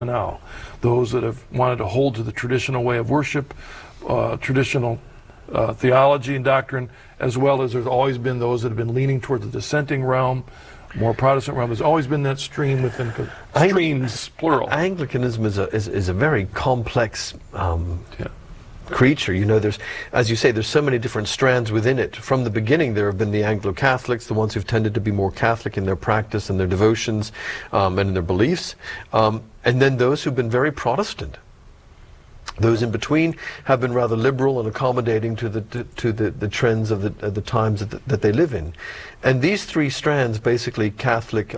now. Those that have wanted to hold to the traditional way of worship, traditional theology and doctrine, as well as there's always been those that have been leaning toward the dissenting realm, more Protestant realm. There's always been that stream within streams, plural. Anglicanism is a very complex creature. You know, there's, as you say, there's so many different strands within it. From the beginning, there have been the Anglo-Catholics, the ones who've tended to be more Catholic in their practice and their devotions and in their beliefs, and then those who've been very Protestant. Those in between have been rather liberal and accommodating to the trends of the times that they live in. And these three strands, basically Catholic,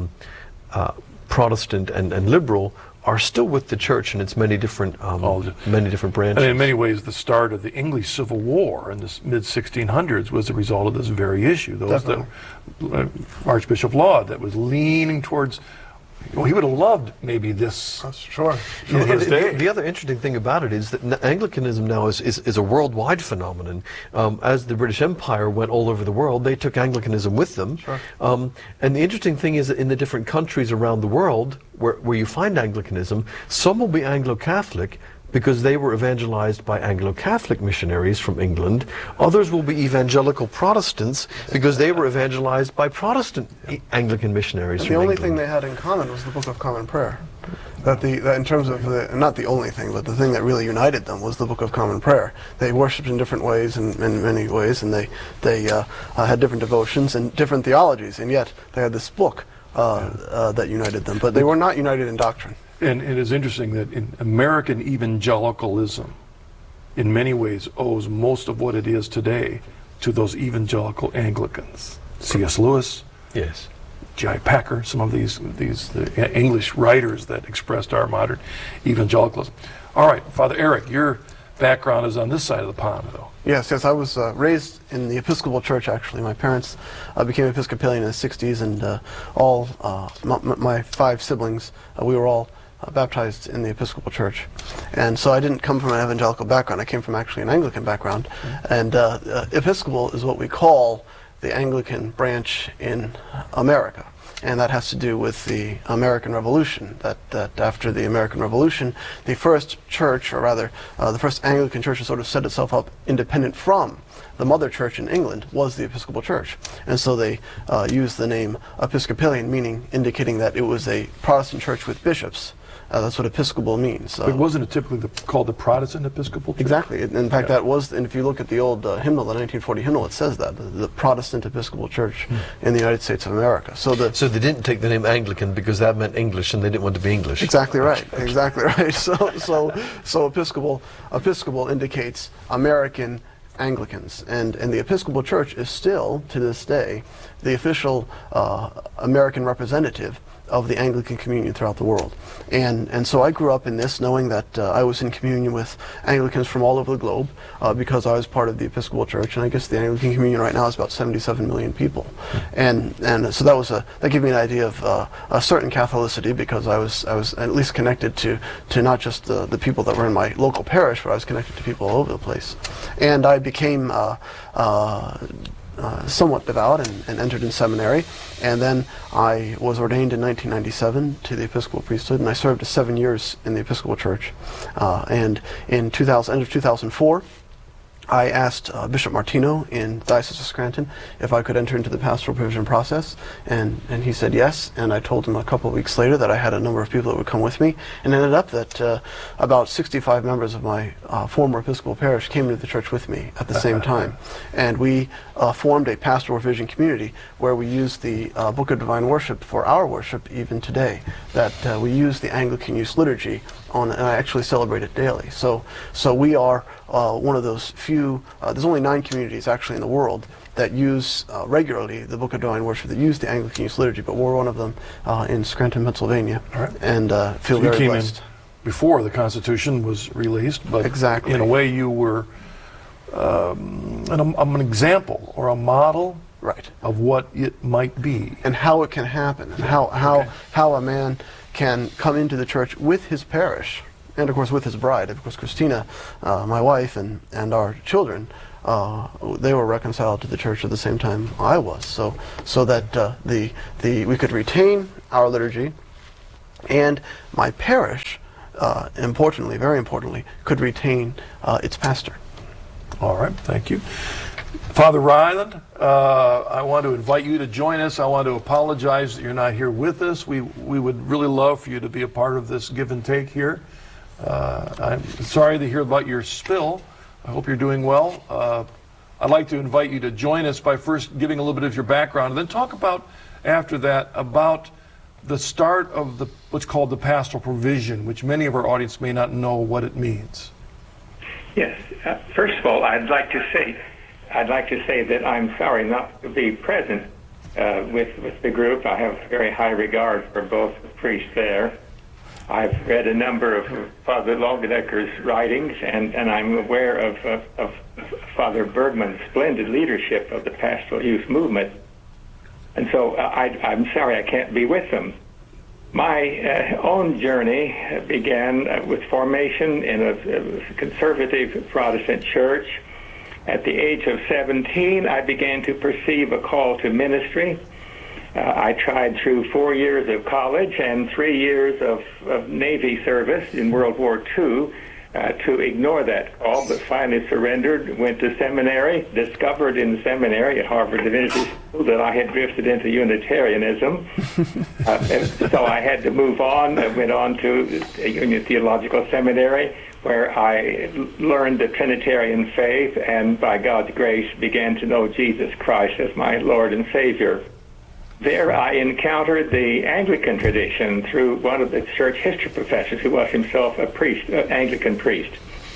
Protestant, and liberal, are still with the church in its many different branches. And in many ways, the start of the English Civil War in the mid-1600s was the result of this very issue. Those that Archbishop Laud that was leaning towards. Well, he would have loved maybe this. Sure. The other interesting thing about it is that Anglicanism now is a worldwide phenomenon. As the British Empire went all over the world, they took Anglicanism with them. Sure. And the interesting thing is that in the different countries around the world where you find Anglicanism, some will be Anglo-Catholic because they were evangelized by Anglo-Catholic missionaries from England. Others will be evangelical Protestants because they were evangelized by Protestant Anglican missionaries from England. The only thing they had in common was the Book of Common Prayer. That in terms of not the only thing, but the thing that really united them was the Book of Common Prayer. They worshipped in different ways, in many ways, and they had different devotions and different theologies, and yet they had this book that united them. But they were not united in doctrine. And it is interesting that in American evangelicalism, in many ways, owes most of what it is today to those evangelical Anglicans. C.S. Lewis, yes, J.I. Packer, some of these English writers that expressed our modern evangelicalism. All right, Father Eric, your background is on this side of the pond, though. Yes, I was raised in the Episcopal Church, actually. My parents became Episcopalian in the 60s, and my 5 siblings, we were all baptized in the Episcopal Church. And so I didn't come from an evangelical background. I came from actually an Anglican background. And Episcopal is what we call the Anglican branch in America. And that has to do with the American Revolution, that after the American Revolution, the first church, or rather the first Anglican church to sort of set itself up independent from the mother church in England was the Episcopal Church. And so they used the name Episcopalian, meaning indicating that it was a Protestant church with bishops. That's what Episcopal means. But wasn't it typically called the Protestant Episcopal Church? Exactly. In fact, that was, and if you look at the old hymnal, the 1940 hymnal, it says that, the Protestant Episcopal Church in the United States of America. So they didn't take the name Anglican because that meant English and they didn't want to be English. Exactly right. Exactly right. So Episcopal indicates American Anglicans, and the Episcopal Church is still, to this day, the official American representative of the Anglican communion throughout the world. And so I grew up in this, knowing that I was in communion with Anglicans from all over the globe because I was part of the Episcopal Church, and I guess the Anglican communion right now is about 77 million people. And so that gave me an idea of a certain Catholicity, because I was at least connected to not just the people that were in my local parish, but I was connected to people all over the place. And I became somewhat devout and entered in seminary, and then I was ordained in 1997 to the Episcopal priesthood, and I served 7 years in the Episcopal Church. And in end of 2004, I asked Bishop Martino in the Diocese of Scranton if I could enter into the pastoral provision process, and he said yes, and I told him a couple of weeks later that I had a number of people that would come with me, and it ended up that about 65 members of my former Episcopal parish came into the church with me at the same time, and we formed a pastoral provision community where we use the Book of Divine Worship for our worship even today, that we use the Anglican Use Liturgy on, and I actually celebrate it daily. So we are one of those few, there's only 9 communities actually in the world that use regularly the Book of Divine Worship, that use the Anglican Use Liturgy, but we're one of them in Scranton, Pennsylvania. All right. And feel very blessed. Before the Constitution was released, but exactly. In a way you were an example or a model, right, of what it might be. And how it can happen, and how a man can come into the church with his parish, and of course with his bride. Of course, Christina, my wife, and our children, they were reconciled to the church at the same time I was. So that we could retain our liturgy, and my parish, importantly, very importantly, could retain its pastor. All right, thank you. Father Ryland, I want to invite you to join us. I want to apologize that you're not here with us. We would really love for you to be a part of this give and take here. I'm sorry to hear about your spill. I hope you're doing well. I'd like to invite you to join us by first giving a little bit of your background, and then talk about, after that, about the start of what's called the pastoral provision, which many of our audience may not know what it means. Yes. First of all, I'd like to say that I'm sorry not to be present with the group. I have very high regard for both the priests there. I've read a number of Father Longdecker's writings, and I'm aware of Father Bergman's splendid leadership of the pastoral youth movement. And so I'm sorry I can't be with them. My own journey began with formation in a conservative Protestant church. At the age of 17, I began to perceive a call to ministry. I tried through 4 years of college and 3 years of Navy service in World War II to ignore that call, but finally surrendered, went to seminary, discovered in seminary at Harvard Divinity School that I had drifted into Unitarianism. So I had to move on. I went on to a Union Theological Seminary, where I learned the Trinitarian faith and, by God's grace, began to know Jesus Christ as my Lord and Savior. There I encountered the Anglican tradition through one of the church history professors who was himself a priest, Anglican priest.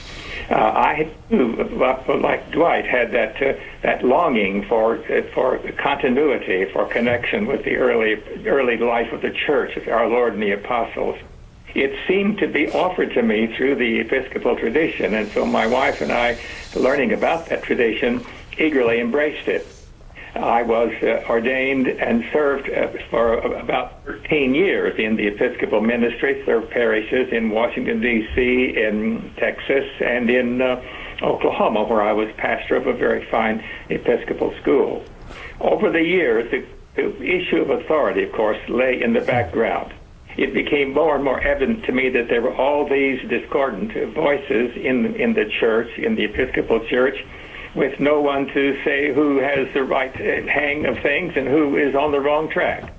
I, too, like Dwight, had that longing for continuity, for connection with the early life of the church, of our Lord and the apostles. It seemed to be offered to me through the Episcopal tradition, and so my wife and I, learning about that tradition, eagerly embraced it. I was ordained and served for about 13 years in the Episcopal ministry, served parishes in Washington, D.C., in Texas, and in Oklahoma, where I was pastor of a very fine Episcopal school. Over the years, the issue of authority, of course, lay in the background. It became more and more evident to me that there were all these discordant voices in the church, in the Episcopal Church, with no one to say who has the right hang of things and who is on the wrong track.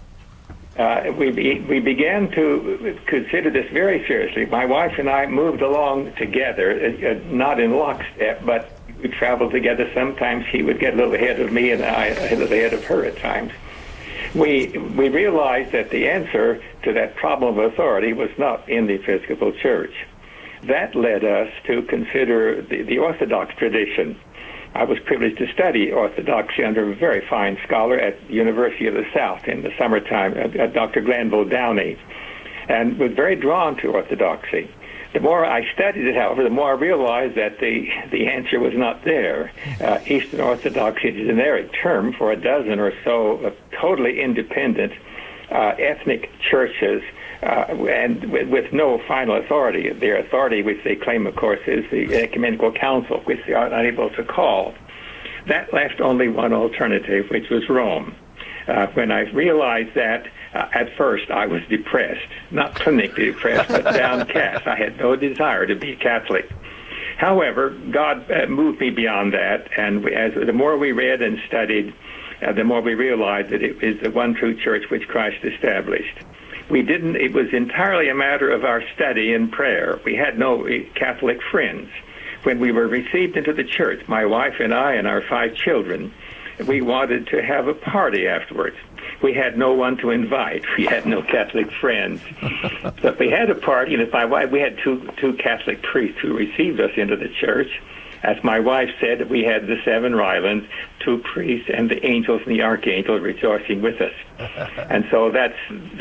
We began to consider this very seriously. My wife and I moved along together, not in lockstep, but we traveled together. Sometimes she would get a little ahead of me and I a little ahead of her at times. We realized that the answer to that problem of authority was not in the Episcopal Church. That led us to consider the Orthodox tradition. I was privileged to study Orthodoxy under a very fine scholar at the University of the South in the summertime, Dr. Glanville Downey, and was very drawn to Orthodoxy. The more I studied it, however, the more I realized that the answer was not there. Eastern Orthodoxy is a generic term for a dozen or so totally independent ethnic churches, and with no final authority. Their authority, which they claim, of course, is the Ecumenical Council, which they are unable to call. That left only one alternative, which was Rome. When I realized that, at first I was depressed, not clinically depressed, but downcast. I had no desire to be Catholic. However, God moved me beyond that, and the more we read and studied, the more we realized that it is the one true church which Christ established. It was entirely a matter of our study and prayer. We had no Catholic friends. When we were received into the church, my wife and I and our 5 children, we wanted to have a party afterwards. We had no one to invite. We had no Catholic friends. But we had a party, and my wife, we had two Catholic priests who received us into the church. As my wife said, we had the 7 Rylands, 2 priests, and the angels and the archangels rejoicing with us. And so that's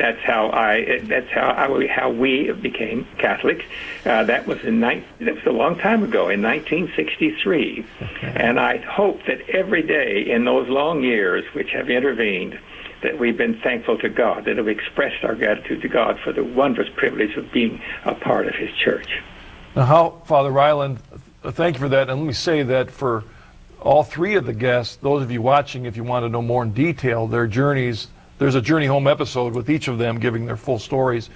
how we became Catholic. That was a long time ago, in 1963. Okay. And I hope that every day in those long years which have intervened, that we've been thankful to God, that have expressed our gratitude to God for the wondrous privilege of being a part of His church. Now, Father Ryland, thank you for that. And let me say that for all 3 of the guests, those of you watching, if you want to know more in detail, their journeys, there's a Journey Home episode with each of them giving their full stories.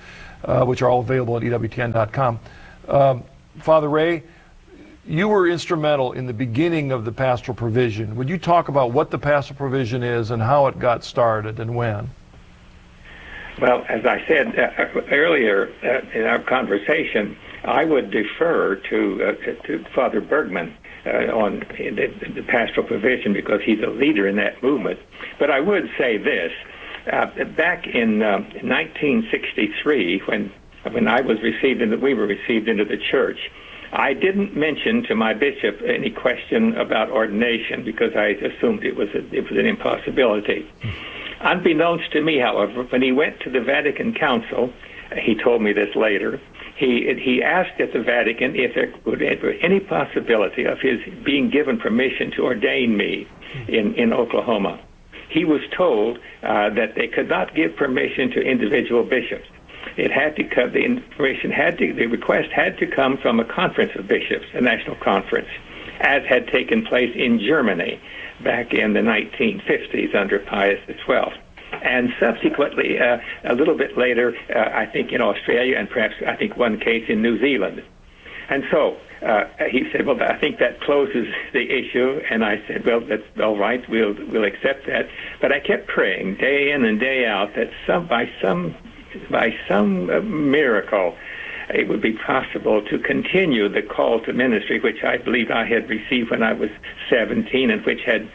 which are all available at EWTN.com. Father Ray, you were instrumental in the beginning of the pastoral provision. Would you talk about what the pastoral provision is and how it got started and when? Well, as I said earlier in our conversation, I would defer to Father Bergman on the pastoral provision because he's a leader in that movement. But I would say this. Back in 1963, when I was we were received into the church, I didn't mention to my bishop any question about ordination because I assumed it was an impossibility. Unbeknownst to me, however, when he went to the Vatican Council, he told me this later, he asked at the Vatican if there would be any possibility of his being given permission to ordain me in Oklahoma. He was told that they could not give permission to individual bishops. It had to come, the request had to come from a conference of bishops, a national conference, as had taken place in Germany back in the 1950s under Pius XII. And subsequently, a little bit later, I think in Australia, and perhaps I think one case in New Zealand. And so he said, well, I think that closes the issue. And I said, well, that's all right, we'll accept that. But I kept praying day in and day out that by some miracle, it would be possible to continue the call to ministry, which I believe I had received when I was 17, and which had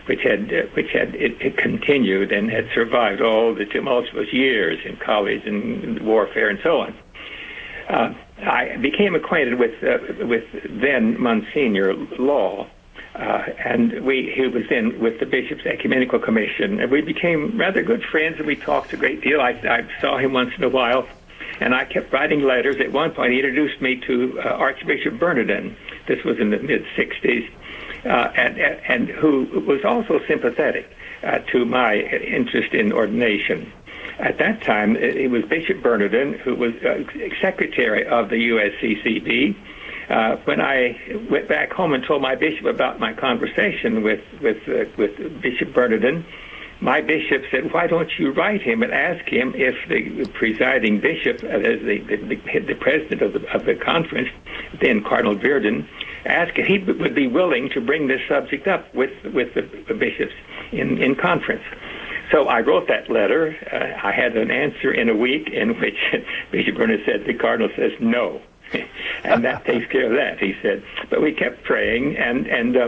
continued and had survived all the tumultuous years in college and warfare and so on. I became acquainted with then Monsignor Law, and he was then with the Bishops' Ecumenical Commission, and we became rather good friends, and we talked a great deal. I saw him once in a while, and I kept writing letters. At one point, he introduced me to Archbishop Bernardin. This was in the mid-'60s, and who was also sympathetic to my interest in ordination. At that time, it was Bishop Bernardin, who was secretary of the USCCB. When I went back home and told my bishop about my conversation with Bishop Bernardin, my bishop said, why don't you write him and ask him if the presiding bishop, as the president of the conference, then Cardinal Bearden, asked if he would be willing to bring this subject up with the bishops in conference. So I wrote that letter. I had an answer in a week in which Bishop Bernard said, the Cardinal says no. And that takes care of that, he said. But we kept praying, and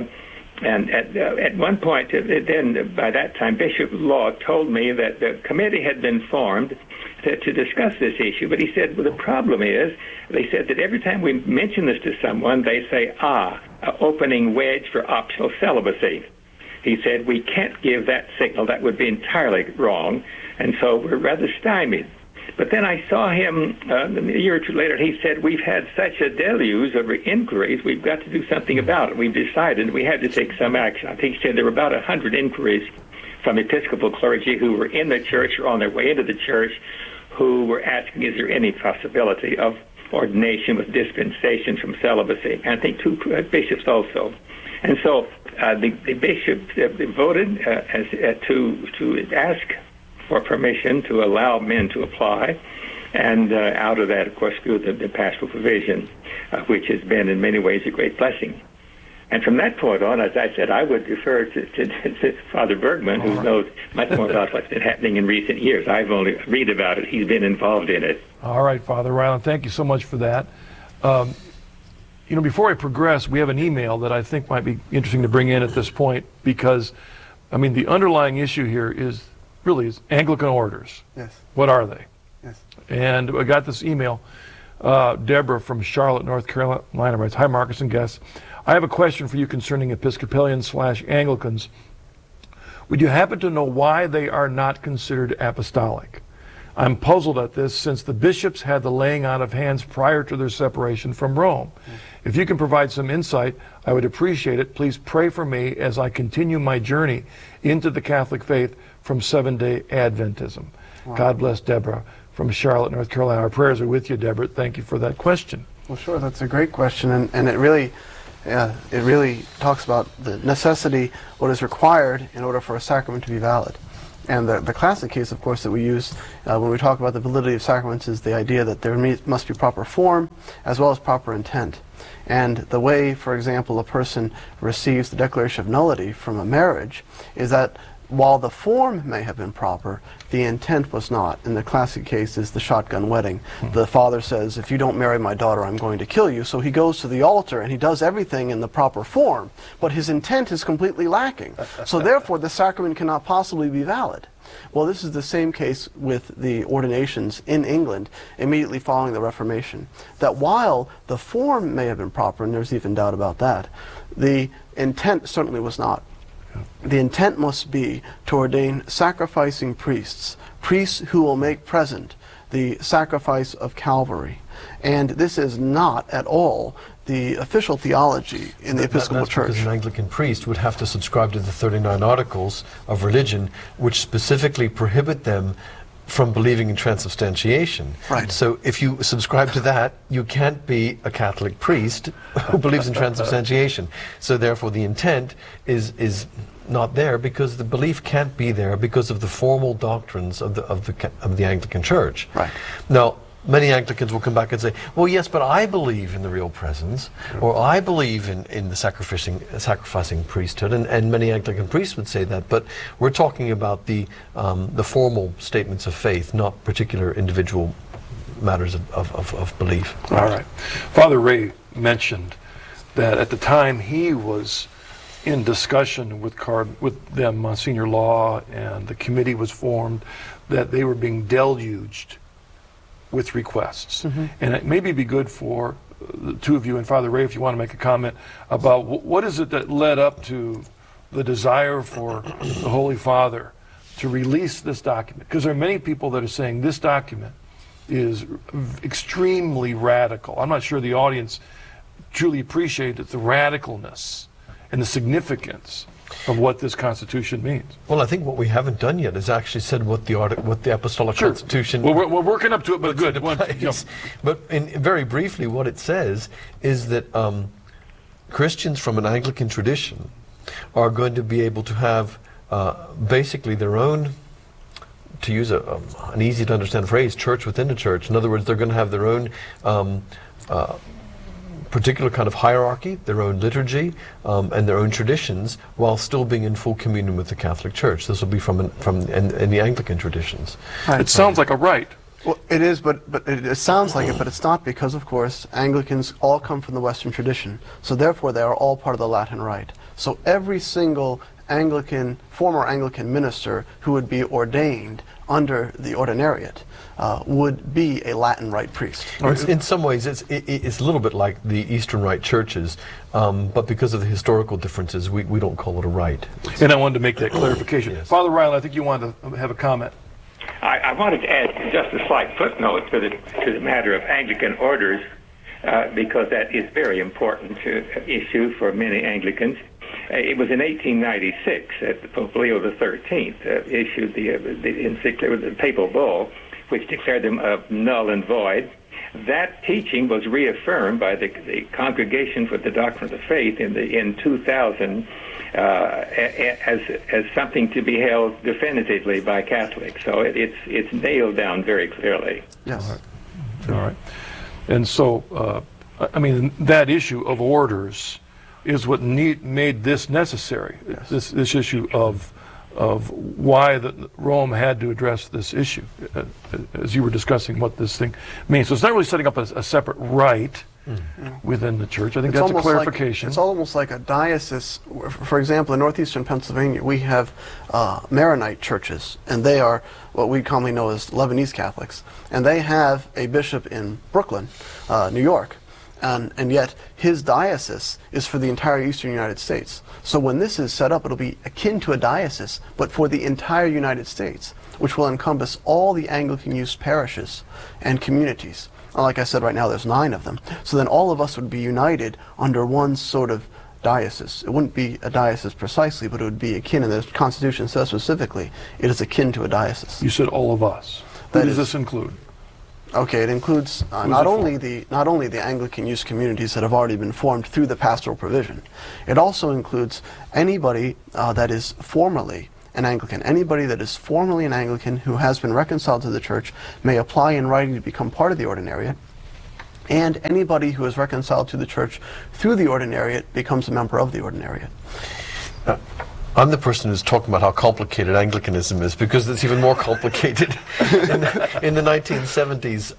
at one point, then by that time, Bishop Law told me that the committee had been formed to discuss this issue. But he said, well, the problem is, they said that every time we mention this to someone, they say, opening wedge for optional celibacy. He said, we can't give that signal. That would be entirely wrong. And so we're rather stymied. But then I saw him a year or two later. He said, we've had such a deluge of inquiries, we've got to do something about it. We've decided we had to take some action. I think he said there were about 100 inquiries from Episcopal clergy who were in the church or on their way into the church who were asking, is there any possibility of ordination with dispensation from celibacy? And I think 2 bishops also. And so the bishops voted to ask for permission to allow men to apply, and out of that, of course, grew the pastoral provision, which has been in many ways a great blessing. And from that point on, as I said, I would refer to Father Bergman, who knows much more about what's been happening in recent years. I've only read about it. He's been involved in it. All right, Father Ryland, thank you so much for that. Before I progress, we have an email that I think might be interesting to bring in at this point, because, the underlying issue here is Anglican orders. Yes. What are they? Yes. And I got this email. Deborah from Charlotte, North Carolina writes, hi, Marcus and guests. I have a question for you concerning Episcopalians/Anglicans. Would you happen to know why they are not considered apostolic? I'm puzzled at this since the bishops had the laying on of hands prior to their separation from Rome. If you can provide some insight, I would appreciate it. Please pray for me as I continue my journey into the Catholic faith from Seventh-day Adventism. Wow. God bless Deborah from Charlotte, North Carolina. Our prayers are with you, Deborah. Thank you for that question. Well, sure, that's a great question, and it really talks about the necessity, what is required in order for a sacrament to be valid. And the classic case, of course, that we use when we talk about the validity of sacraments is the idea that there must be proper form as well as proper intent. And the way, for example, a person receives the declaration of nullity from a marriage is that while the form may have been proper, the intent was not. In the classic case is the shotgun wedding. The father says, if you don't marry my daughter, I'm going to kill you. So he goes to the altar and he does everything in the proper form, but his intent is completely lacking. So therefore, the sacrament cannot possibly be valid. Well, this is the same case with the ordinations in England immediately following the Reformation. That while the form may have been proper, and there's even doubt about that, the intent certainly was not. The intent must be to ordain sacrificing priests, priests who will make present the sacrifice of Calvary. And this is not at all the official theology in the Episcopal Church. Because an Anglican priest would have to subscribe to the 39 Articles of Religion, which specifically prohibit them from believing in transubstantiation. Right. So if you subscribe to that, you can't be a Catholic priest who believes in transubstantiation. So therefore the intent is not there, because the belief can't be there because of the formal doctrines of the Anglican Church. Right. Now, many Anglicans will come back and say, well, yes, but I believe in the real presence, or I believe in the sacrificing priesthood, and many Anglican priests would say that, but we're talking about the formal statements of faith, not particular individual matters of belief. All right. Father Ray mentioned that at the time he was in discussion with them, Monsignor Law, and the committee was formed, that they were being deluged with requests. And it maybe be good for the two of you, and Father Ray, if you want to make a comment about what is it that led up to the desire for the Holy Father to release this document? Because there are many people that are saying this document is extremely radical. I'm not sure the audience truly appreciated the radicalness and the significance of what this Constitution means. Well, I think what we haven't done yet is actually said what the Apostolic Constitution... Well, we're working up to it, but good. But very briefly, what it says is that Christians from an Anglican tradition are going to be able to have basically their own, to use an easy-to-understand phrase, church within a church. In other words, they're going to have their own particular kind of hierarchy, their own liturgy, and their own traditions, while still being in full communion with the Catholic Church. This will be from in the Anglican traditions. It sounds like a right. Well, it is, but it sounds like it, but it's not, because, of course, Anglicans all come from the Western tradition. So therefore, they are all part of the Latin Rite. So every single former Anglican minister who would be ordained under the ordinariate would be a Latin Rite priest. In some ways, it's a little bit like the Eastern Rite churches, but because of the historical differences, we don't call it a rite. And I wanted to make that clarification. Yes. Father Ryle, I think you wanted to have a comment. I wanted to add just a slight footnote to the matter of Anglican orders, because that is very important issue for many Anglicans. It was in 1896 that Pope Leo XIII issued the encyclical, the papal bull, which declared them null and void. That teaching was reaffirmed by the Congregation for the Doctrine of the Faith in 2000 as something to be held definitively by Catholics. So it's nailed down very clearly. Yes. All right. And so, I mean, that issue of orders is what made this necessary. Yes. This issue of why Rome had to address this issue, as you were discussing what this thing means. So it's not really setting up a separate rite within the church. I think that's a clarification. It's almost like a diocese. For example, in northeastern Pennsylvania, we have Maronite churches, and they are what we commonly know as Lebanese Catholics. And they have a bishop in Brooklyn, New York. And yet his diocese is for the entire eastern United States. So when this is set up, it'll be akin to a diocese, but for the entire United States, which will encompass all the Anglican used parishes and communities. Like I said, right now there's 9 of them. So then all of us would be united under one sort of diocese. It wouldn't be a diocese precisely, but it would be akin, and the Constitution says specifically, it is akin to a diocese. You said all of us. Who does this include? Okay, it includes not only the Anglican youth communities that have already been formed through the pastoral provision. It also includes anybody that is formally an Anglican. Anybody that is formally an Anglican who has been reconciled to the church may apply in writing to become part of the ordinariate. And anybody who is reconciled to the church through the ordinariate becomes a member of the ordinariate. I'm the person who's talking about how complicated Anglicanism is, because it's even more complicated. In the 1970s,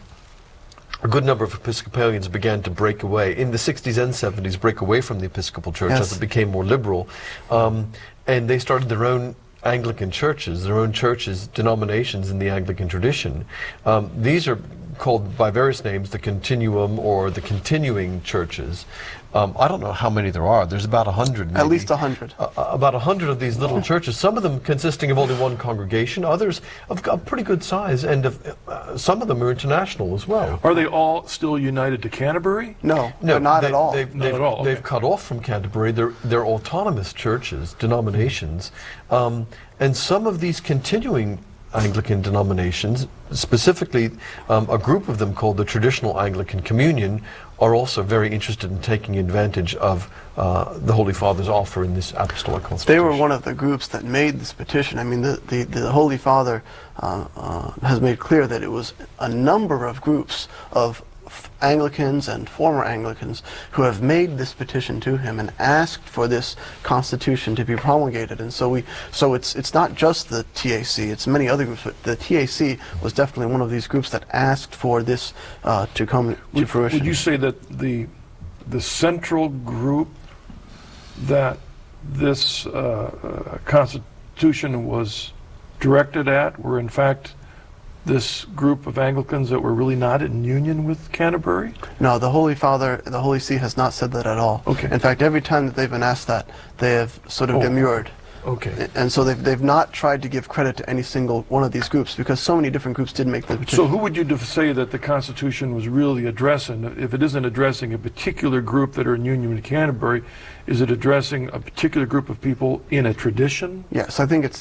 a good number of Episcopalians began to break away, in the 60s and 70s, break away from the Episcopal Church as it became more liberal. And they started their own Anglican churches, denominations in the Anglican tradition. These are called by various names the Continuum or the Continuing Churches. I don't know how many there are. There's about 100. Maybe. At least 100. About 100 of these little churches, some of them consisting of only one congregation, others of a pretty good size, and some of them are international as well. Are they all still united to Canterbury? No, not at all. They've cut off from Canterbury. They're autonomous churches, denominations, and some of these continuing Anglican denominations, specifically a group of them called the Traditional Anglican Communion, are also very interested in taking advantage of the Holy Father's offer in this apostolic constitution. They were one of the groups that made this petition. I mean, the Holy Father has made clear that it was a number of groups of Anglicans and former Anglicans who have made this petition to him and asked for this constitution to be promulgated. And so it's not just the TAC, it's many other groups, but the TAC was definitely one of these groups that asked for this to come to fruition. Would you say that the central group that this constitution was directed at were in fact this group of Anglicans that were really not in union with Canterbury? No, the Holy Father, the Holy See has not said that at all. Okay. In fact, every time that they've been asked that, they have sort of demurred. Okay. And so they've not tried to give credit to any single one of these groups, because so many different groups did make the petition. So who would you say that the Constitution was really addressing? If it isn't addressing a particular group that are in union with Canterbury, is it addressing a particular group of people in a tradition? Yes, I think it's...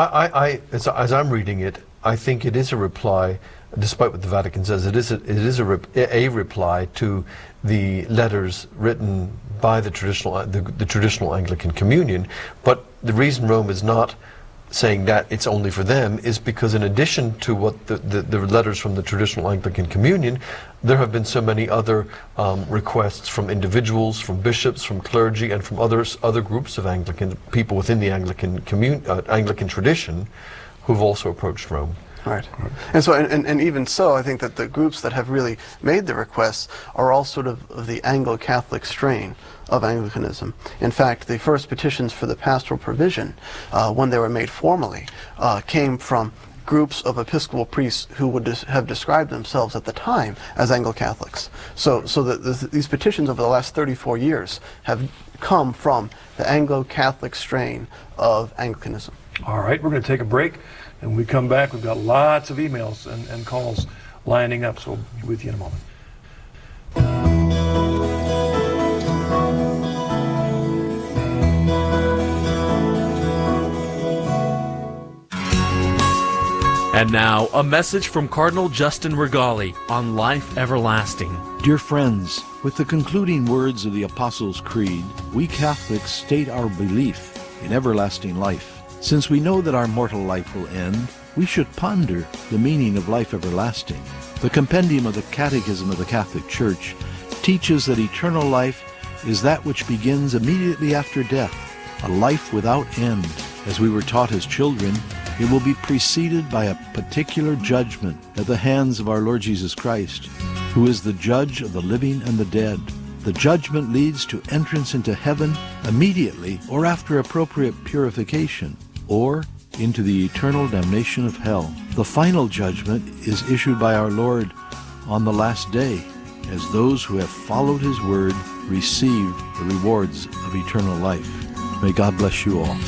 As I'm reading it, I think it is a reply, despite what the Vatican says, it is a reply to the letters written by the traditional Anglican Communion. But the reason Rome is not saying that it's only for them is because, in addition to what the letters from the traditional Anglican Communion, there have been so many other requests from individuals, from bishops, from clergy, and from other groups of Anglican people within the Anglican tradition who've also approached Rome. Right. And so, and even so, I think that the groups that have really made the requests are all sort of the Anglo-Catholic strain of Anglicanism. In fact, the first petitions for the pastoral provision, when they were made formally, came from groups of Episcopal priests who would have described themselves at the time as Anglo-Catholics. So these petitions over the last 34 years have come from the Anglo-Catholic strain of Anglicanism. All right, we're going to take a break, and when we come back, we've got lots of emails and calls lining up, so we'll be with you in a moment. And now, a message from Cardinal Justin Regali on life everlasting. Dear friends, with the concluding words of the Apostles' Creed, we Catholics state our belief in everlasting life. Since we know that our mortal life will end, we should ponder the meaning of life everlasting. The compendium of the Catechism of the Catholic Church teaches that eternal life is that which begins immediately after death, a life without end. As we were taught as children, it will be preceded by a particular judgment at the hands of our Lord Jesus Christ, who is the judge of the living and the dead. The judgment leads to entrance into heaven immediately or after appropriate purification, or into the eternal damnation of hell. The final judgment is issued by our Lord on the last day, as those who have followed his word receive the rewards of eternal life. May God bless you all.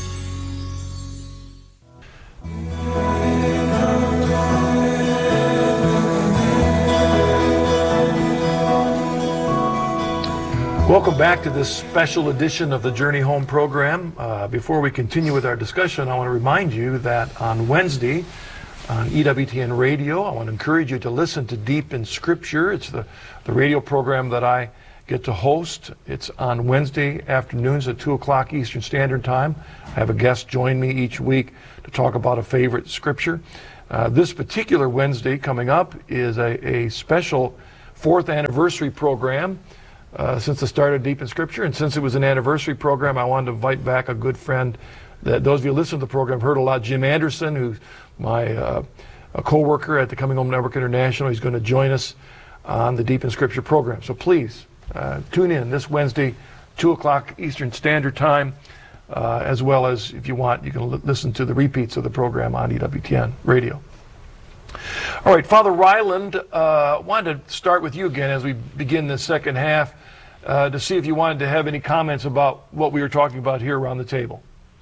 Welcome back to this special edition of the Journey Home program. Before we continue with our discussion, I want to remind you that on Wednesday on EWTN Radio, I want to encourage you to listen to Deep in Scripture. It's the radio program that I get to host. It's on Wednesday afternoons at 2 o'clock Eastern Standard Time. I have a guest join me each week to talk about a favorite scripture. This particular Wednesday coming up is a special 4th anniversary program since the start of Deep in Scripture. And since it was an anniversary program, I wanted to invite back a good friend that those of you who listen to the program heard a lot, Jim Anderson, who's my a co-worker at the Coming Home Network International. He's going to join us on the Deep in Scripture program. So please tune in this Wednesday, 2 o'clock Eastern Standard Time, as well as, if you want, you can listen to the repeats of the program on EWTN Radio. All right, Father Ryland, wanted to start with you again as we begin the second half to see if you wanted to have any comments about what we were talking about here around the table.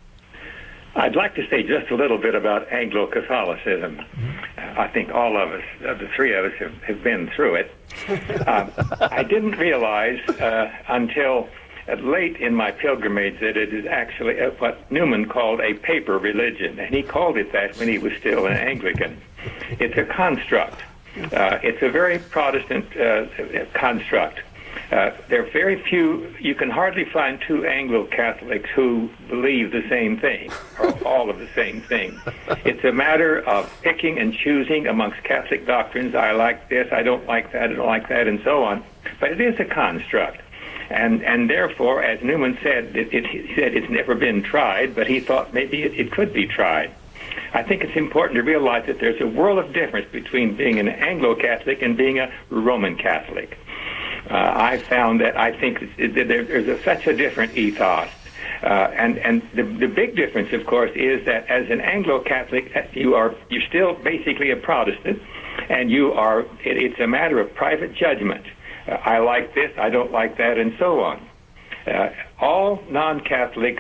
I'd like to say just a little bit about Anglo-Catholicism. I think all of us, the three of us, have been through it. I didn't realize until late in my pilgrimage that it is actually what Newman called a paper religion, and he called it that when he was still an Anglican. It's a construct. It's a very Protestant construct. There are very few, you can hardly find two Anglo-Catholics who believe the same thing, or all of the same thing. It's a matter of picking and choosing amongst Catholic doctrines. I like this, I don't like that, I don't like that, and so on. But it is a construct. And therefore, as Newman said, he said it's never been tried, but he thought maybe it could be tried. I think it's important to realize that there's a world of difference between being an Anglo-Catholic and being a Roman Catholic. I found that I think there's such a different ethos. And the big difference, of course, is that as an Anglo-Catholic, you're still basically a Protestant, and it's a matter of private judgment. I like this, I don't like that, and so on. All non-Catholics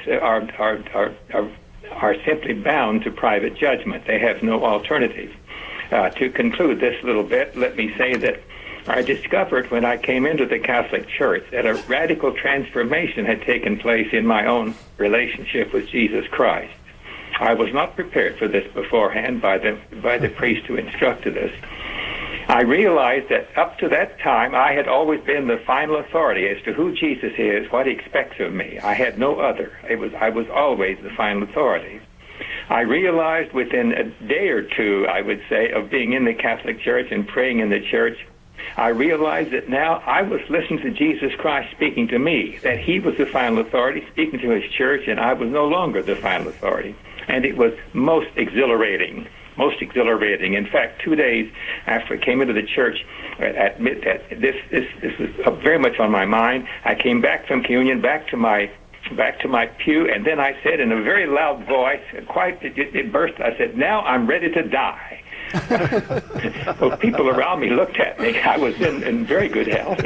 are simply bound to private judgment. They have no alternative. To conclude this little bit, let me say that I discovered when I came into the Catholic Church that a radical transformation had taken place in my own relationship with Jesus Christ. I was not prepared for this beforehand by the priest who instructed us. I realized that up to that time I had always been the final authority as to who Jesus is, what he expects of me. I had no other. I was always the final authority. I realized within a day or two, I would say, of being in the Catholic Church and praying in the church, I realized that now I was listening to Jesus Christ speaking to me, that he was the final authority speaking to his church, and I was no longer the final authority. And it was most exhilarating. Most exhilarating. In fact, 2 days after I came into the church, this was very much on my mind. I came back from communion, back to my pew, and then I said in a very loud voice, it burst. I said, "Now I'm ready to die." Well, people around me looked at me. I was in very good health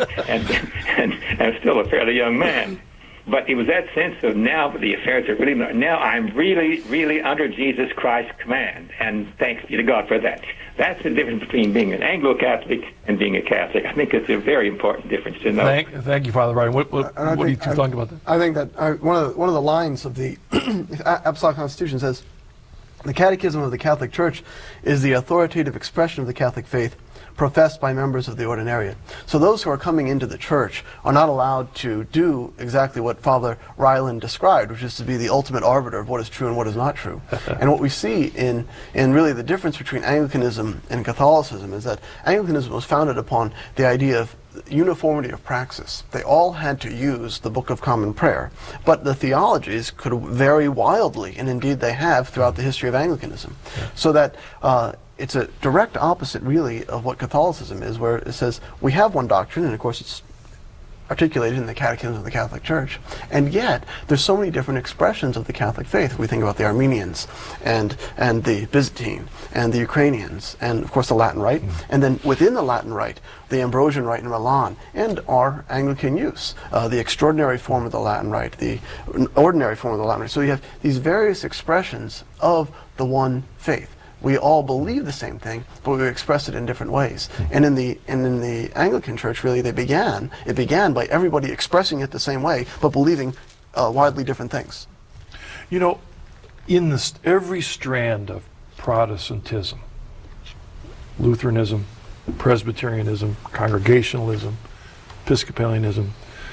and still a fairly young man. But it was that sense of now the affairs are really, now I'm really, really under Jesus Christ's command. And thanks be to God for that. That's the difference between being an Anglo-Catholic and being a Catholic. I think it's a very important difference to know. Thank you, Father Ryan. What do you think about that? I think that one of the lines of the Apostolic Constitution says, the Catechism of the Catholic Church is the authoritative expression of the Catholic faith professed by members of the Ordinariate. So those who are coming into the church are not allowed to do exactly what Father Ryland described, which is to be the ultimate arbiter of what is true and what is not true. And what we see in really the difference between Anglicanism and Catholicism is that Anglicanism was founded upon the idea of uniformity of praxis. They all had to use the Book of Common Prayer, but the theologies could vary wildly, and indeed they have throughout the history of Anglicanism. So that it's a direct opposite, really, of what Catholicism is, where it says we have one doctrine, and of course it's articulated in the Catechism of the Catholic Church, and yet there's so many different expressions of the Catholic faith. We think about the Armenians and the Byzantine and the Ukrainians and of course the Latin Rite, and then within the Latin Rite the Ambrosian Rite in Milan and our Anglican use, the extraordinary form of the Latin Rite, the ordinary form of the Latin Rite. So you have these various expressions of the one faith. We all believe the same thing, but we express it in different ways. And in the Anglican Church, really, it began by everybody expressing it the same way, but believing widely different things. You know, in every strand of Protestantism, Lutheranism, Presbyterianism, Congregationalism, Episcopalianism,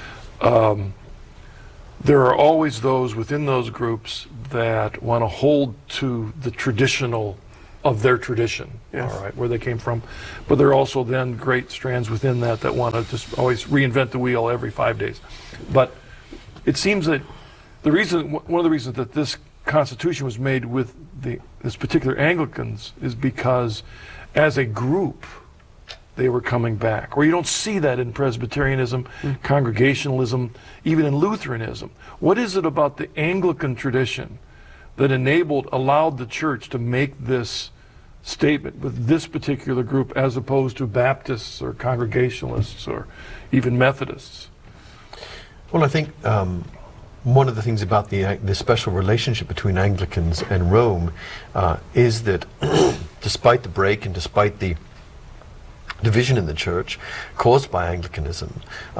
there are always those within those groups that want to hold to the traditional of their tradition, Yes. all right, where they came from. But there are also then great strands within that want to just always reinvent the wheel every 5 days. But it seems that one of the reasons that this Constitution was made with this particular Anglicans is because as a group, they were coming back. Or you don't see that in Presbyterianism, Congregationalism, even in Lutheranism. What is it about the Anglican tradition that allowed the church to make this statement with this particular group as opposed to Baptists or Congregationalists or even Methodists? Well, I think one of the things about the special relationship between Anglicans and Rome is that despite the break and despite the division in the church caused by Anglicanism,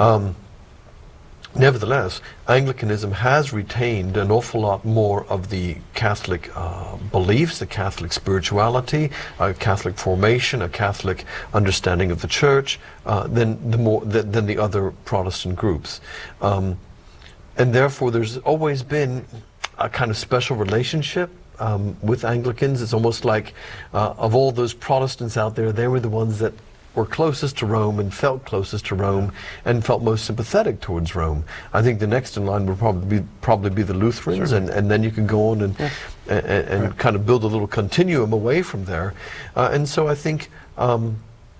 nevertheless, Anglicanism has retained an awful lot more of the Catholic beliefs, the Catholic spirituality, a Catholic formation, a Catholic understanding of the church than the other Protestant groups. And therefore, there's always been a kind of special relationship with Anglicans. It's almost like of all those Protestants out there, they were the ones that were closest to Rome and felt closest to Rome and felt most sympathetic towards Rome. I think the next in line would probably be the Lutherans, sure. and then you can go on and Right. kind of build a little continuum away from there. And so I think Rome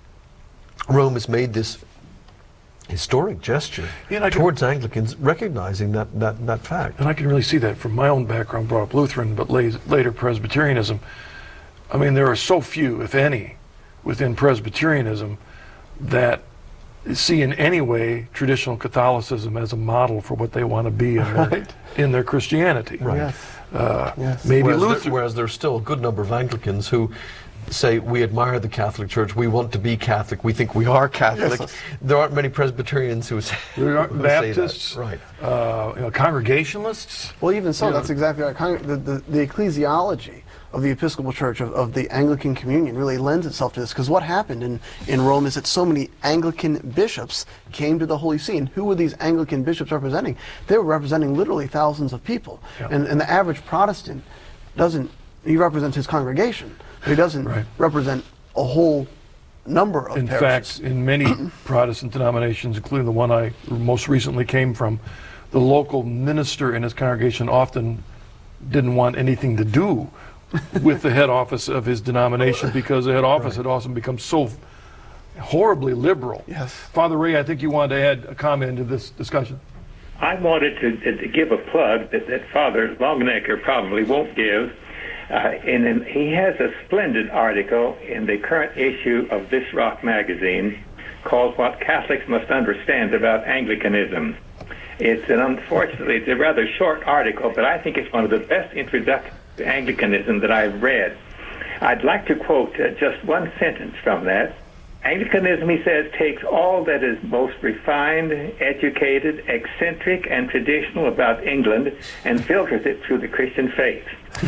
has made this historic gesture towards Anglicans, recognizing that fact. And I can really see that from my own background, brought up Lutheran, but later Presbyterianism. I mean, there are so few, if any, within Presbyterianism that see in any way traditional Catholicism as a model for what they want to be in their Christianity. Right. Yes. Yes. Maybe Whereas there's still a good number of Anglicans who say, we admire the Catholic Church, we want to be Catholic, we think we are Catholic. Yes. There aren't many Presbyterians who say, there are who Baptists, say that. Right. Congregationalists. Well, even so, Yeah. that's exactly right. The ecclesiology of the Episcopal Church, of the Anglican Communion, really lends itself to this. Because what happened in Rome is that so many Anglican bishops came to the Holy See. And who were these Anglican bishops representing? They were representing literally thousands of people. Yeah. And the average Protestant he represents his congregation, but he doesn't Right. represent a whole number of In parishes. fact, in many Protestant denominations, including the one I most recently came from, the local minister and his congregation often didn't want anything to do with the head office of his denomination because the head office had also become so horribly liberal. Yes. Father Ray, I think you wanted to add a comment to this discussion. I wanted to give a plug that Father Longenecker probably won't give. And he has a splendid article in the current issue of This Rock magazine called What Catholics Must Understand About Anglicanism. It's unfortunately, it's a rather short article, but I think it's one of the best introductions to Anglicanism that I've read. I'd like to quote just one sentence from that. Anglicanism, he says, takes all that is most refined, educated, eccentric, and traditional about England and filters it through the Christian faith.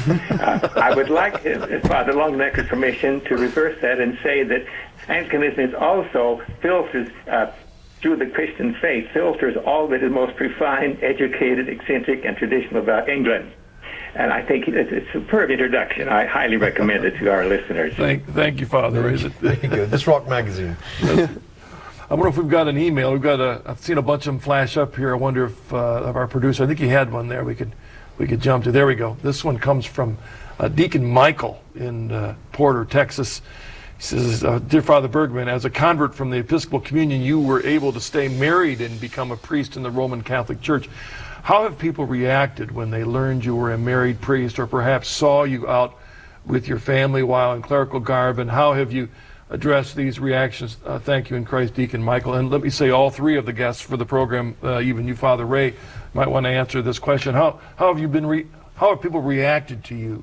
I would like Father Longenecker's permission to reverse that and say that Anglicanism is also filters through the Christian faith, filters all that is most refined, educated, eccentric, and traditional about England. And I think it's a superb introduction. I highly recommend it to our listeners. Thank you, Father Ray. There you go. This Rock magazine. I wonder if we've got an email. I've seen a bunch of them flash up here. I wonder if of our producer, I think he had one there. We could jump to. There we go. This one comes from Deacon Michael in Porter, Texas. He says, "Dear Father Bergman, as a convert from the Episcopal Communion, you were able to stay married and become a priest in the Roman Catholic Church. How have people reacted when they learned you were a married priest, or perhaps saw you out with your family while in clerical garb, and how have you addressed these reactions? Thank you in Christ, Deacon Michael." And let me say, all three of the guests for the program, even you, Father Ray, might want to answer this question. How have you been? How have people reacted to you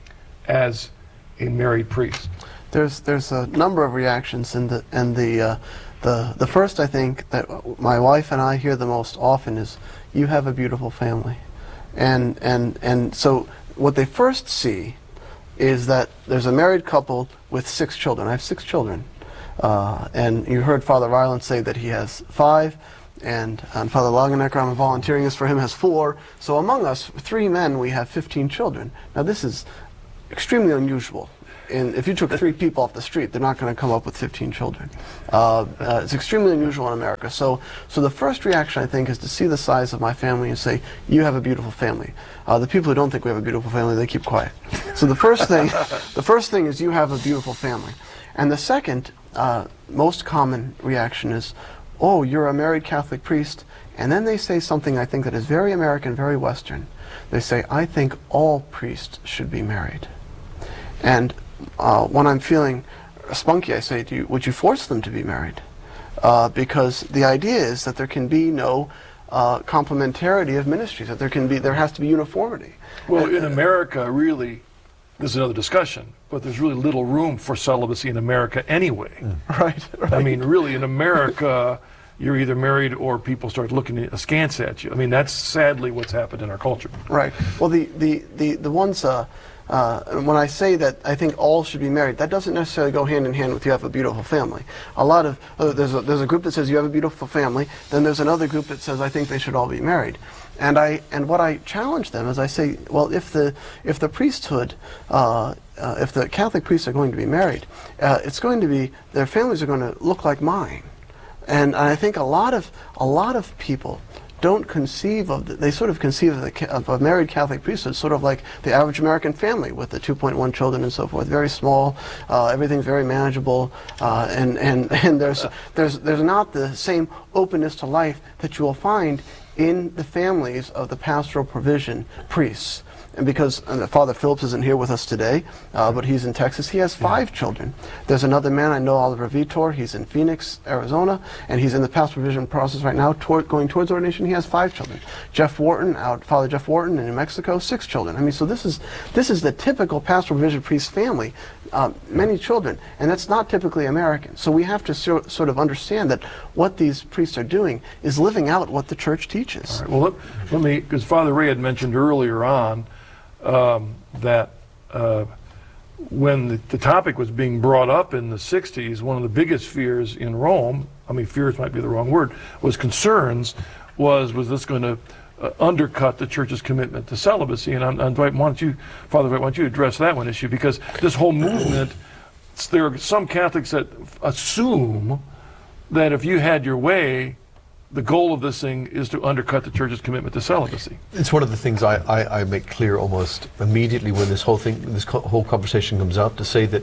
as a married priest? There's a number of reactions, and the first, I think, that my wife and I hear the most often is, "You have a beautiful family," and so what they first see is that there's a married couple with 6 children. I have 6 children, And you heard Father Ryland say that he has 5, and Father Lagenecker, I'm volunteering this for him, has 4. So among us, 3 men, we have 15 children. Now this is extremely unusual. And if you took 3 people off the street, they're not going to come up with 15 children. It's extremely unusual in America. So the first reaction, I think, is to see the size of my family and say, you have a beautiful family. The people who don't think we have a beautiful family, they keep quiet. So the first thing is you have a beautiful family. And the second, most common reaction is, oh, you're a married Catholic priest. And then they say something I think that is very American, very Western. They say, I think all priests should be married. And when I'm feeling spunky, I say to you, would you force them to be married? Because the idea is that there can be no complementarity of ministries, that there has to be uniformity. Well, in America, really, this is another discussion, but there's really little room for celibacy in America anyway. Right. I mean, really, in America, you're either married or people start looking askance at you. I mean, that's sadly what's happened in our culture. Right. Well, the ones, when I say that I think all should be married, that doesn't necessarily go hand in hand with you have a beautiful family. A lot of, there's a group that says you have a beautiful family, then there's another group that says I think they should all be married. And what I challenge them is I say, well, if the priesthood, if the Catholic priests are going to be married, it's going to be, their families are going to look like mine. And I think a lot of people don't conceive of, they sort of conceive of a married Catholic priesthood sort of like the average American family with the 2.1 children and so forth, very small, everything's very manageable, and there's not the same openness to life that you will find in the families of the pastoral provision priests. And because Father Phillips isn't here with us today, but he's in Texas, he has 5 children. There's another man I know, Oliver Vitor, he's in Phoenix, Arizona, and he's in the pastoral provision process right now, going towards ordination. He has 5 children. Jeff Wharton, Father Jeff Wharton in New Mexico, 6 children. I mean, so this is the typical pastoral provision priest family, many children, and that's not typically American. So we have to sort of understand that what these priests are doing is living out what the church teaches. All right, well, let me, because Father Ray had mentioned earlier on, that when the topic was being brought up in the 60s, one of the biggest fears in Rome, I mean fears might be the wrong word, was concerns, was this going to undercut the church's commitment to celibacy? And Father Dwight, why don't you address that one issue? Because this whole movement, there are some Catholics that assume that if you had your way, the goal of this thing is to undercut the church's commitment to celibacy. It's one of the things I make clear almost immediately when this whole conversation comes up, to say that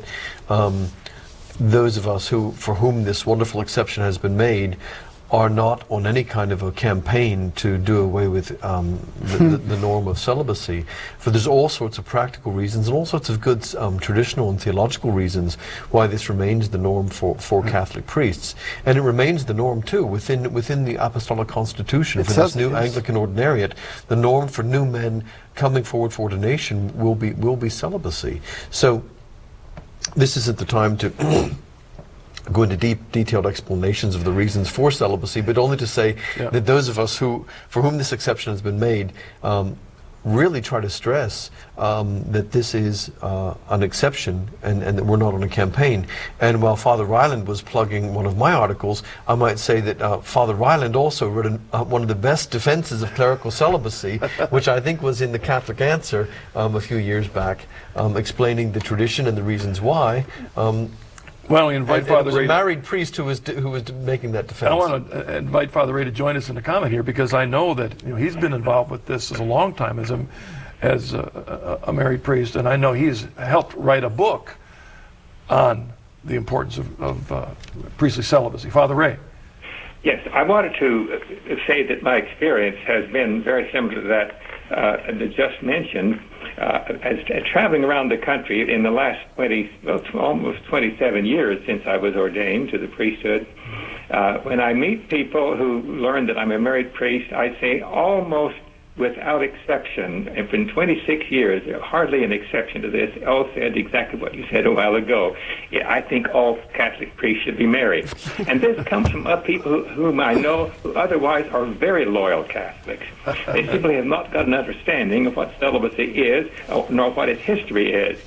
those of us for whom this wonderful exception has been made are not on any kind of a campaign to do away with the norm of celibacy. For there's all sorts of practical reasons and all sorts of good traditional and theological reasons why this remains the norm for Catholic priests. And it remains the norm too within the Apostolic Constitution for this new Anglican ordinariate. The norm for new men coming forward for ordination will be celibacy. So this isn't the time to go into detailed explanations of the reasons for celibacy, but only to say that those of us for whom this exception has been made really try to stress that this is an exception and that we're not on a campaign. And while Father Ryland was plugging one of my articles, I might say that Father Ryland also wrote one of the best defenses of clerical celibacy, which I think was in the Catholic Answer a few years back, explaining the tradition and the reasons why. Why don't we invite Father Ray? It was a married priest who was making that defense. I want to invite Father Ray to join us in the comment here, because I know that he's been involved with this as a long time as a married priest, and I know he's helped write a book on the importance of priestly celibacy. Father Ray. Yes, I wanted to say that my experience has been very similar to that just mentioned. As traveling around the country in the last almost 27 years since I was ordained to the priesthood, when I meet people who learn that I'm a married priest, I say almost without exception, and in 26 years, hardly an exception to this, all said exactly what you said a while ago. I think all Catholic priests should be married. And this comes from people whom I know who otherwise are very loyal Catholics. They simply have not got an understanding of what celibacy is, nor what its history is.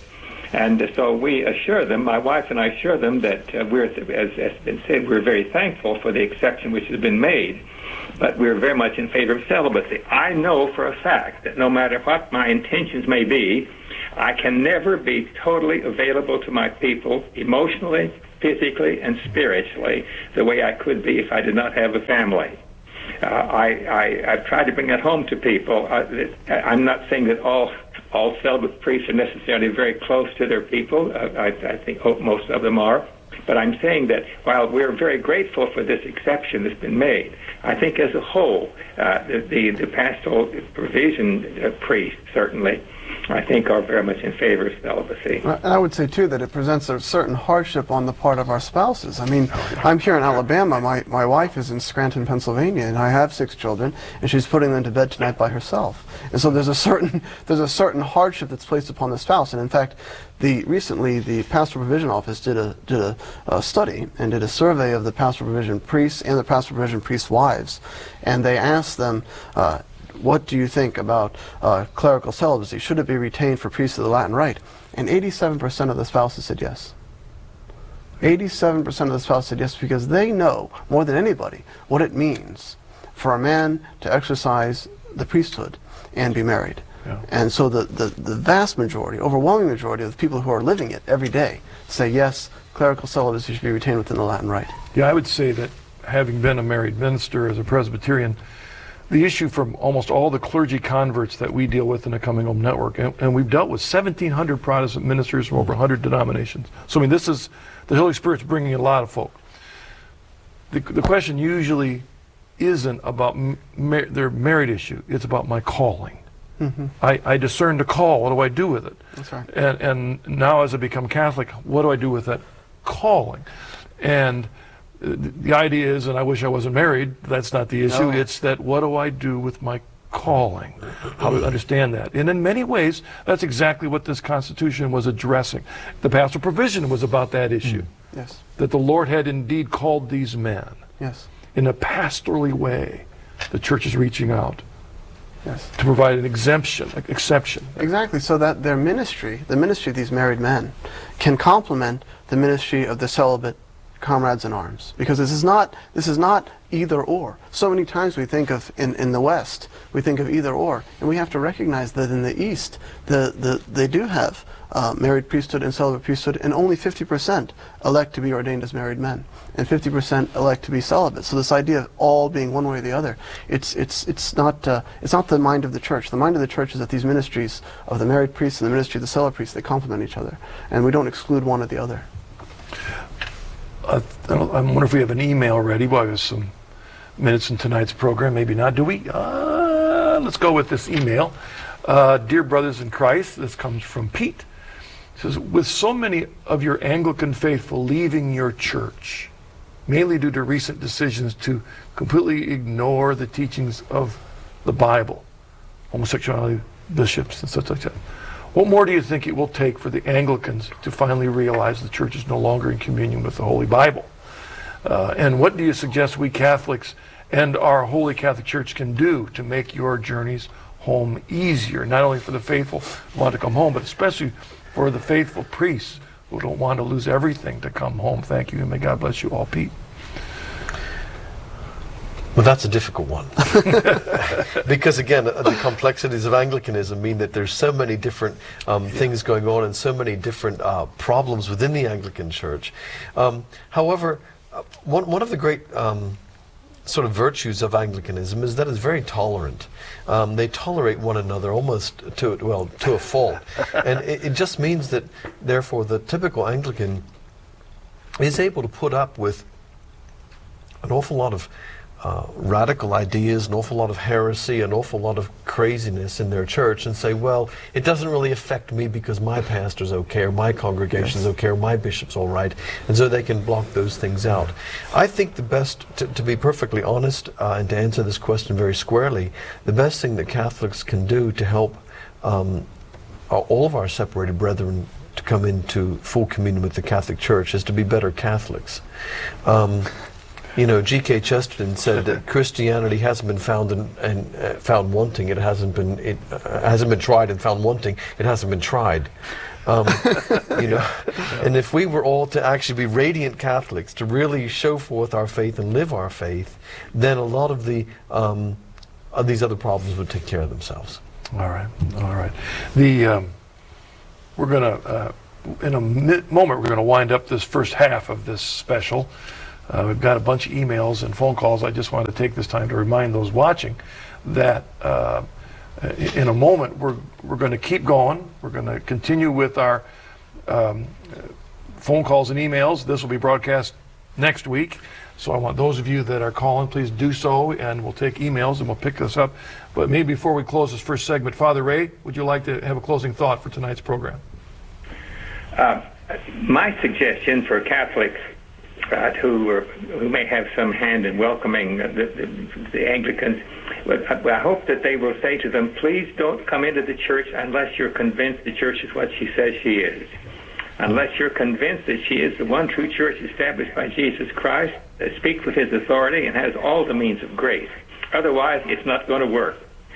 And so we assure them, my wife and I assure them that we're, as has been said, we're very thankful for the exception which has been made, but we're very much in favor of celibacy. I know for a fact that no matter what my intentions may be, I can never be totally available to my people emotionally, physically, and spiritually the way I could be if I did not have a family. I've tried to bring that home to people. I'm not saying that all celibate priests are necessarily very close to their people. I hope most of them are. But I'm saying that while we're very grateful for this exception that's been made, I think as a whole, the pastoral provision priests certainly, I think, are very much in favor of celibacy. And I would say, too, that it presents a certain hardship on the part of our spouses. I mean, I'm here in Alabama. My wife is in Scranton, Pennsylvania, and I have 6 children, and she's putting them to bed tonight by herself. And so there's a certain hardship that's placed upon the spouse. And in fact, recently the Pastoral Provision Office did a study and did a survey of the Pastoral Provision priests and the Pastoral Provision priests' wives, and they asked them, what do you think about clerical celibacy? Should it be retained for priests of the Latin Rite? And 87% of the spouses said yes. 87% of the spouses said yes, because they know more than anybody what it means for a man to exercise the priesthood and be married. Yeah. And so the vast majority, overwhelming majority of the people who are living it every day say yes, clerical celibacy should be retained within the Latin Rite. Yeah, I would say that having been a married minister as a Presbyterian, the issue from almost all the clergy converts that we deal with in the Coming Home Network, and we've dealt with 1,700 Protestant ministers from over 100 denominations. So, I mean, this is, the Holy Spirit's bringing in a lot of folk. The question usually isn't about their married issue, it's about my calling. Mm-hmm. I discern the call, what do I do with it? That's right. And now as I become Catholic, what do I do with that calling? And the idea is, and I wish I wasn't married, that's not the issue, no. It's that what do I do with my calling? How do I understand that? And in many ways, that's exactly what this Constitution was addressing. The Pastoral Provision was about that issue. Yes. That the Lord had indeed called these men. Yes. In a pastorally way. The Church is reaching out. Yes. To provide an exception. Exactly, so that their ministry, the ministry of these married men, can complement the ministry of the celibate comrades in arms, because this is not either or. So many times we think of in the West, we think of either or, and we have to recognize that in the East, they do have married priesthood and celibate priesthood, and only 50% elect to be ordained as married men, and 50% elect to be celibate. So this idea of all being one way or the other, it's not the mind of the Church. The mind of the Church is that these ministries of the married priests and the ministry of the celibate priests, they complement each other, and we don't exclude one or the other. I wonder if we have an email ready. Well, there's some minutes in tonight's program. Maybe not. Do we? Let's go with this email. Dear brothers in Christ, this comes from Pete. It says, with so many of your Anglican faithful leaving your church, mainly due to recent decisions to completely ignore the teachings of the Bible, homosexuality, bishops, and such like that, what more do you think it will take for the Anglicans to finally realize the Church is no longer in communion with the Holy Bible? And what do you suggest we Catholics and our Holy Catholic Church can do to make your journeys home easier, not only for the faithful who want to come home, but especially for the faithful priests who don't want to lose everything to come home? Thank you, and may God bless you all, Pete. Well, that's a difficult one. Because, again, the complexities of Anglicanism mean that there's so many different things going on and so many different problems within the Anglican Church. However, one of the great sort of virtues of Anglicanism is that it's very tolerant. They tolerate one another almost to a fault. And it just means that, therefore, the typical Anglican is able to put up with an awful lot of radical ideas, an awful lot of heresy, an awful lot of craziness in their church, and say, well, it doesn't really affect me because my pastor's okay, or my congregation's okay, or my bishop's all right, and so they can block those things out. I think the best, to be perfectly honest, and to answer this question very squarely, the best thing that Catholics can do to help all of our separated brethren to come into full communion with the Catholic Church is to be better Catholics. You know, G.K. Chesterton said that Christianity hasn't been found found wanting. It hasn't been tried and found wanting. It hasn't been tried. You know, and if we were all to actually be radiant Catholics, to really show forth our faith and live our faith, then a lot of these other problems would take care of themselves. All right, all right. We're going to, in a moment, we're going to wind up this first half of this special. We've got a bunch of emails and phone calls. I just wanted to take this time to remind those watching that in a moment we're going to keep going. We're going to continue with our phone calls and emails. This will be broadcast next week. So I want those of you that are calling, please do so, and we'll take emails and we'll pick this up. But maybe before we close this first segment, Father Ray, would you like to have a closing thought for tonight's program? My suggestion for Catholics who may have some hand in welcoming the Anglicans, I hope that they will say to them, please don't come into the church unless you're convinced the church is what she says she is. Unless you're convinced that she is the one true church established by Jesus Christ, that speaks with his authority and has all the means of grace. Otherwise, it's not going to work.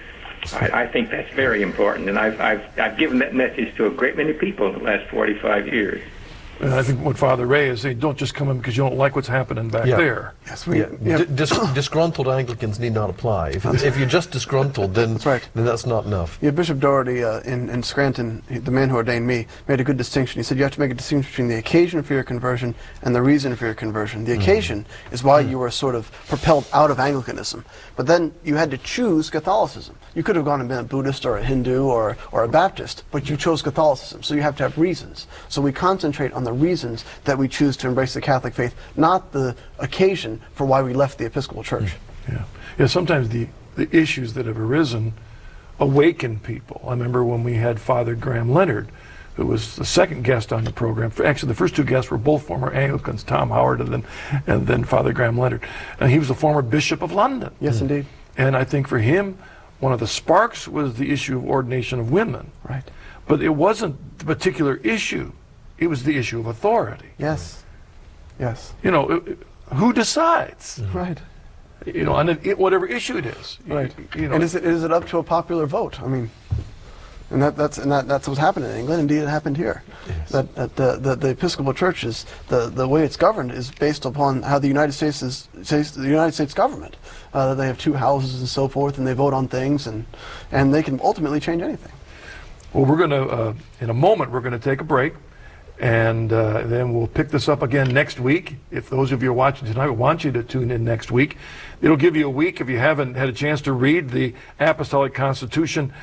I think that's very important, and I've given that message to a great many people in the last 45 years. And I think what Father Ray is saying, don't just come in because you don't like what's happening back there. Yes, disgruntled Anglicans need not apply. If you're just disgruntled, then that's right. Then that's not enough. Yeah, Bishop Doherty in Scranton, the man who ordained me, made a good distinction. He said you have to make a distinction between the occasion for your conversion and the reason for your conversion. The occasion is why you were sort of propelled out of Anglicanism. But then you had to choose Catholicism. You could have gone and been a Buddhist or a Hindu or a Baptist, but you chose Catholicism. So you have to have reasons. So we concentrate on the reasons that we choose to embrace the Catholic faith, not the occasion for why we left the Episcopal Church. Yeah. Sometimes the issues that have arisen awaken people. I remember when we had Father Graham Leonard, who was the second guest on the program. Actually, the first two guests were both former Anglicans, Tom Howard and then Father Graham Leonard. And he was the former Bishop of London. Yes, indeed. And I think for him, one of the sparks was the issue of ordination of women. Right. But it wasn't the particular issue. It was the issue of authority. Yes. Yes. You know, who decides? Right. You know, on whatever issue it is. Right. You know, and is it up to a popular vote? I mean, and that's what's happened in England. Indeed, it happened here. Yes. That the Episcopal Church is the way it's governed is based upon how the United States government. They have two houses and so forth, and they vote on things, and they can ultimately change anything. Well, we're going to in a moment we're going to take a break. And then we'll pick this up again next week. If those of you are watching tonight, we want you to tune in next week. It'll give you a week if you haven't had a chance to read the Apostolic Constitution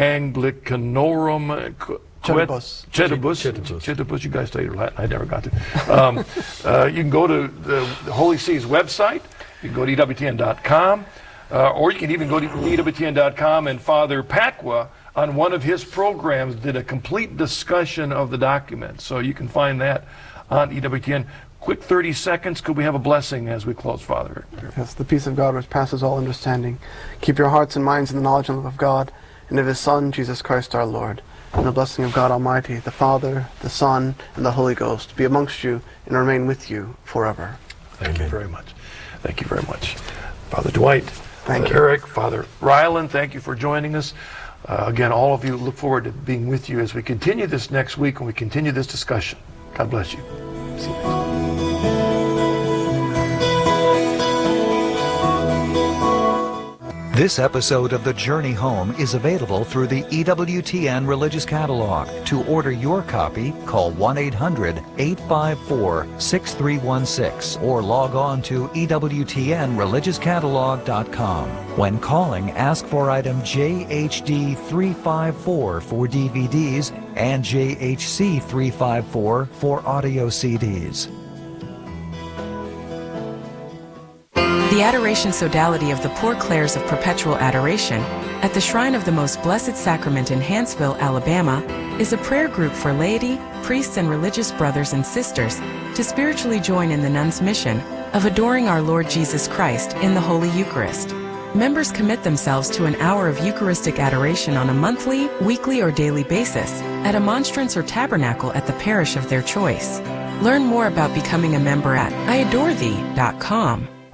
Anglicanorum Cedibus. You guys studied Latin. I never got to. You can go to the Holy See's website. You can go to EWTN.com. Or you can even go to EWTN.com, and Father Pacwa on one of his programs did a complete discussion of the document. So you can find that on EWTN. Quick 30 seconds. Could we have a blessing as we close, Father? Yes, the peace of God which passes all understanding. Keep your hearts and minds in the knowledge and love of God and of his Son, Jesus Christ our Lord. And the blessing of God Almighty, the Father, the Son, and the Holy Ghost be amongst you and remain with you forever. Thank you very much. Thank you very much. Father Dwight, Father Eric, Father Ryland, thank you for joining us. Again, all of you, look forward to being with you as we continue this next week and we continue this discussion. God bless you. See you next week. This episode of The Journey Home is available through the EWTN Religious Catalog. To order your copy, call 1-800-854-6316 or log on to EWTNReligiousCatalog.com. When calling, ask for item JHD 354 for DVDs and JHC 354 for audio CDs. The Adoration Sodality of the Poor Clares of Perpetual Adoration at the Shrine of the Most Blessed Sacrament in Hanceville, Alabama, is a prayer group for laity, priests, and religious brothers and sisters to spiritually join in the nuns' mission of adoring our Lord Jesus Christ in the Holy Eucharist. Members commit themselves to an hour of Eucharistic adoration on a monthly, weekly, or daily basis at a monstrance or tabernacle at the parish of their choice. Learn more about becoming a member at iadorethee.com.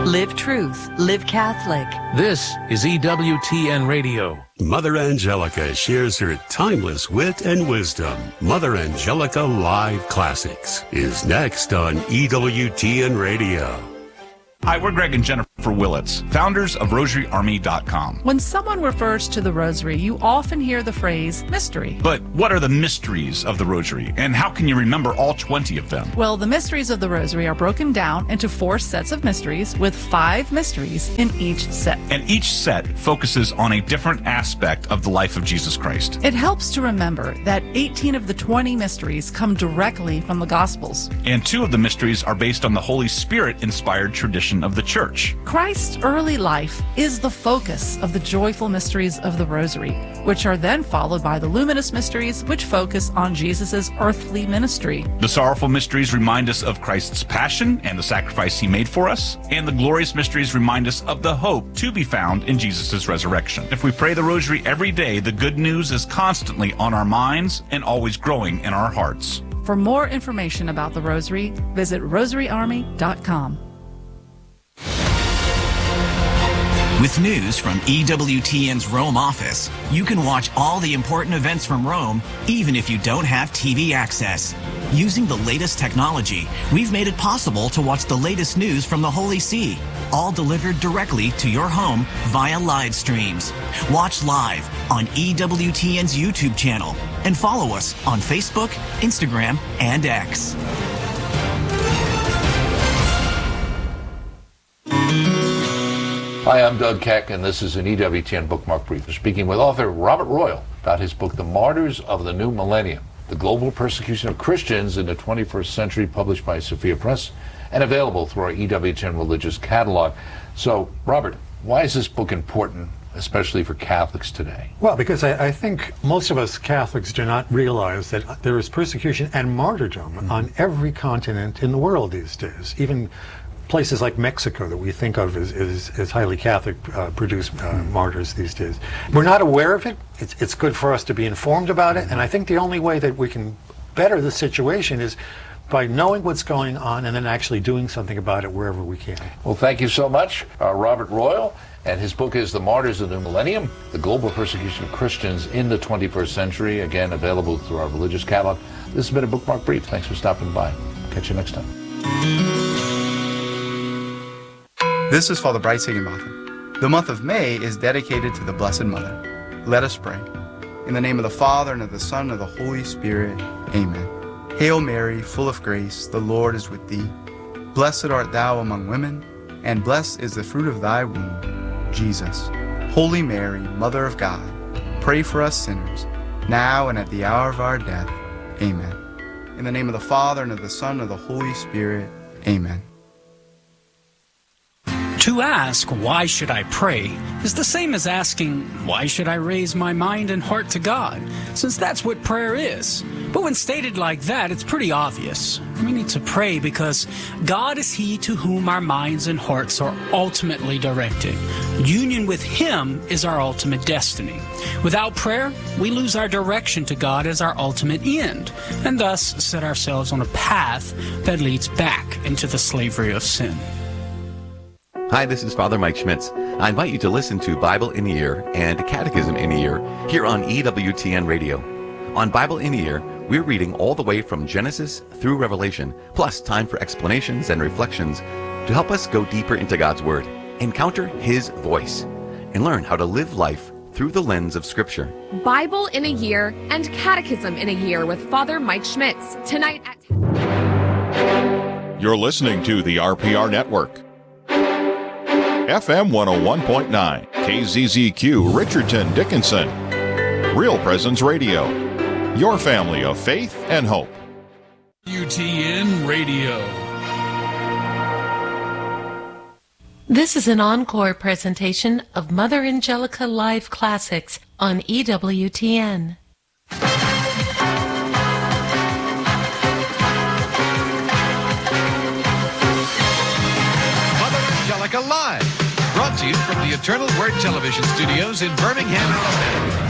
Live truth. Live Catholic. This is EWTN Radio. Mother Angelica shares her timeless wit and wisdom. Mother Angelica Live Classics is next on EWTN Radio. Hi, we're Greg and Jennifer Willits, founders of RosaryArmy.com. When someone refers to the Rosary, you often hear the phrase mystery. But what are the mysteries of the Rosary, and how can you remember all 20 of them? Well, the mysteries of the Rosary are broken down into 4 sets of mysteries with 5 mysteries in each set. And each set focuses on a different aspect of the life of Jesus Christ. It helps to remember that 18 of the 20 mysteries come directly from the Gospels. And 2 of the mysteries are based on the Holy Spirit-inspired tradition of the Church. Christ's early life is the focus of the joyful mysteries of the Rosary, which are then followed by the luminous mysteries, which focus on Jesus' earthly ministry. The sorrowful mysteries remind us of Christ's passion and the sacrifice he made for us, and the glorious mysteries remind us of the hope to be found in Jesus' resurrection. If we pray the Rosary every day, the good news is constantly on our minds and always growing in our hearts. For more information about the Rosary, visit RosaryArmy.com. With news from EWTN's Rome office, you can watch all the important events from Rome, even if you don't have TV access. Using the latest technology, we've made it possible to watch the latest news from the Holy See, all delivered directly to your home via live streams. Watch live on EWTN's YouTube channel and follow us on Facebook, Instagram, and X. Hi, I'm Doug Keck, and this is an EWTN Bookmark Brief. We're speaking with author Robert Royal about his book, The Martyrs of the New Millennium, The Global Persecution of Christians in the 21st Century, published by Sophia Press, and available through our EWTN Religious Catalog. So, Robert, why is this book important, especially for Catholics today? Well, because I think most of us Catholics do not realize that there is persecution and martyrdom on every continent in the world these days. Even places like Mexico that we think of as highly Catholic produce martyrs these days. We're not aware of it. It's good for us to be informed about it, and I think the only way that we can better the situation is by knowing what's going on and then actually doing something about it wherever we can. Well, thank you so much, Robert Royal, and his book is The Martyrs of the New Millennium, The Global Persecution of Christians in the 21st Century, again, available through our Religious Catalog. This has been a Bookmark Brief. Thanks for stopping by. Catch you next time. This is Father Bryce Higginbotham. The month of May is dedicated to the Blessed Mother. Let us pray. In the name of the Father, and of the Son, and of the Holy Spirit. Amen. Hail Mary, full of grace, the Lord is with thee. Blessed art thou among women, and blessed is the fruit of thy womb, Jesus. Holy Mary, Mother of God, pray for us sinners, now and at the hour of our death. Amen. In the name of the Father, and of the Son, and of the Holy Spirit. Amen. To ask, why should I pray, is the same as asking, why should I raise my mind and heart to God, since that's what prayer is. But when stated like that, it's pretty obvious. We need to pray because God is He to whom our minds and hearts are ultimately directed. Union with Him is our ultimate destiny. Without prayer, we lose our direction to God as our ultimate end, and thus set ourselves on a path that leads back into the slavery of sin. Hi, this is Father Mike Schmitz. I invite you to listen to Bible in a Year and Catechism in a Year here on EWTN Radio. On Bible in a Year, we're reading all the way from Genesis through Revelation, plus time for explanations and reflections to help us go deeper into God's Word, encounter His voice, and learn how to live life through the lens of Scripture. Bible in a Year and Catechism in a Year with Father Mike Schmitz, tonight at 10. You're listening to the RPR Network. FM 101.9, KZZQ, Richardson, Dickinson. Real Presence Radio, your family of faith and hope. UTN Radio. This is an encore presentation of Mother Angelica Live Classics on EWTN. Live, brought to you from the Eternal Word Television Studios in Birmingham, Alabama.